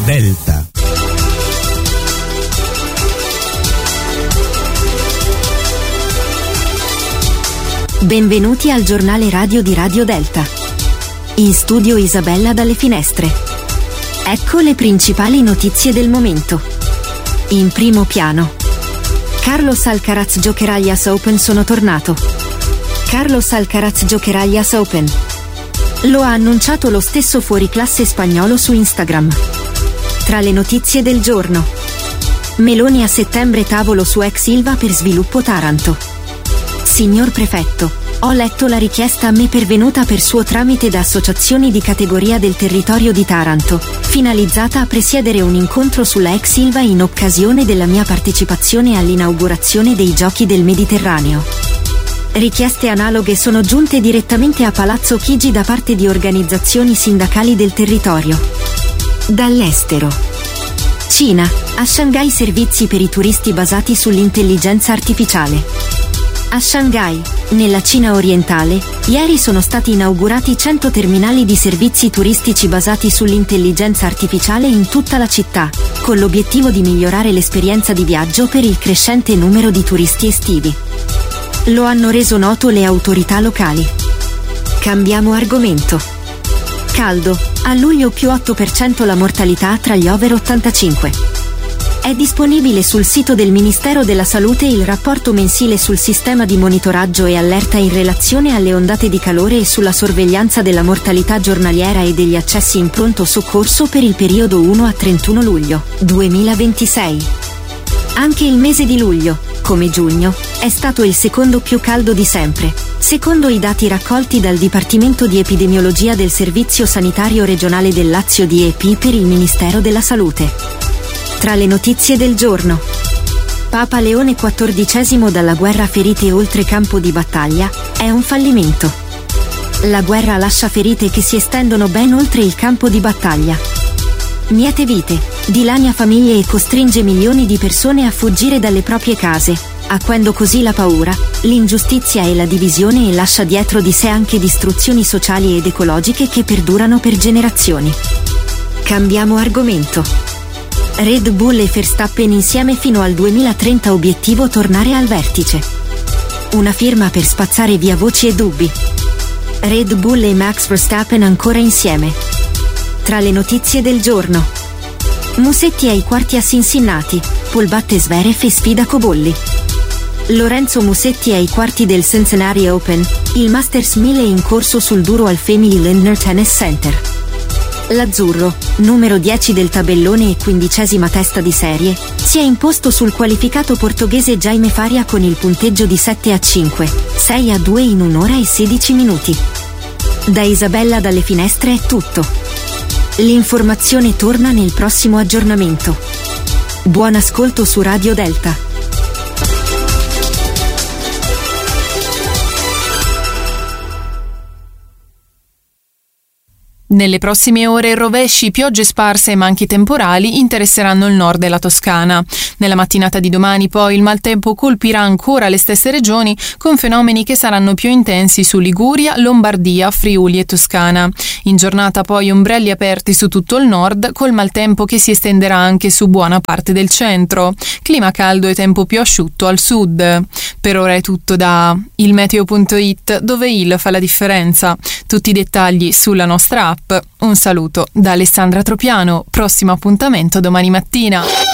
Delta. Benvenuti al giornale radio di Radio Delta. In studio Isabella dalle finestre. Ecco le principali notizie del momento. In primo piano. Carlos Alcaraz giocherà agli US Open, sono tornato. Carlos Alcaraz giocherà agli US Open. Lo ha annunciato lo stesso fuoriclasse spagnolo su Instagram. Tra le notizie del giorno. Meloni a settembre, tavolo su ex Ilva per sviluppo Taranto. Signor Prefetto, ho letto la richiesta a me pervenuta per suo tramite da associazioni di categoria del territorio di Taranto, finalizzata a presiedere un incontro sulla ex Ilva in occasione della mia partecipazione all'inaugurazione dei Giochi del Mediterraneo. Richieste analoghe sono giunte direttamente a Palazzo Chigi da parte di organizzazioni sindacali del territorio. Dall'estero. Cina, a Shanghai servizi per i turisti basati sull'intelligenza artificiale. A Shanghai, nella Cina orientale, ieri sono stati inaugurati 100 terminali di servizi turistici basati sull'intelligenza artificiale in tutta la città, con l'obiettivo di migliorare l'esperienza di viaggio per il crescente numero di turisti estivi. Lo hanno reso noto le autorità locali. Cambiamo argomento. Caldo, a luglio più 8% la mortalità tra gli over 85. È disponibile sul sito del Ministero della Salute il rapporto mensile sul sistema di monitoraggio e allerta in relazione alle ondate di calore e sulla sorveglianza della mortalità giornaliera e degli accessi in pronto soccorso per il periodo 1 a 31 luglio 2026. Anche il mese di luglio, come giugno, è stato il secondo più caldo di sempre, secondo i dati raccolti dal Dipartimento di Epidemiologia del Servizio Sanitario Regionale del Lazio DEP per il Ministero della Salute. Tra le notizie del giorno. Papa Leone XIV dalla guerra ferite oltre campo di battaglia, è un fallimento. La guerra lascia ferite che si estendono ben oltre il campo di battaglia. Miete vite, dilania famiglie e costringe milioni di persone a fuggire dalle proprie case, acuendo così la paura, l'ingiustizia e la divisione, e lascia dietro di sé anche distruzioni sociali ed ecologiche che perdurano per generazioni. Cambiamo argomento. Red Bull e Verstappen insieme fino al 2030, obiettivo tornare al vertice. Una firma per spazzare via voci e dubbi. Red Bull e Max Verstappen ancora insieme. Tra le notizie del giorno. Musetti ai quarti a Cincinnati, Paul batte Zverev e sfida Cobolli. Lorenzo Musetti ai quarti del Cincinnati Open, il Masters 1000 in corso sul duro al Family Lindner Tennis Center. L'azzurro, numero 10 del tabellone e 15ª testa di serie, si è imposto sul qualificato portoghese Jaime Faria con il punteggio di 7-5, 6-2 in 1 ora e 16 minuti. Da Isabella dalle finestre è tutto. L'informazione torna nel prossimo aggiornamento. Buon ascolto su Radio Delta. Nelle prossime ore rovesci, piogge sparse e manchi temporali interesseranno il nord della Toscana. Nella mattinata di domani poi il maltempo colpirà ancora le stesse regioni, con fenomeni che saranno più intensi su Liguria, Lombardia, Friuli e Toscana. In giornata poi ombrelli aperti su tutto il nord, col maltempo che si estenderà anche su buona parte del centro. Clima caldo e tempo più asciutto al sud. Per ora è tutto da ilmeteo.it, dove il fa la differenza. Tutti i dettagli sulla nostra app. Un saluto da Alessandra Tropiano, prossimo appuntamento domani mattina.